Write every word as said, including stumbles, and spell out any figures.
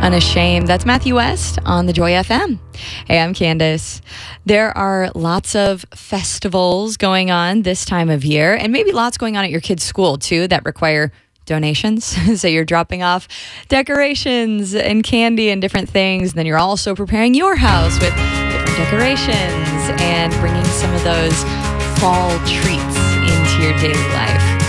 Unashamed. That's Matthew West on the Joy F M. Hey, I'm Candace. There are lots of festivals going on this time of year, and maybe lots going on at your kid's school too that require donations. So you're dropping off decorations and candy and different things. And then you're also preparing your house with different decorations and bringing some of those fall treats into your daily life.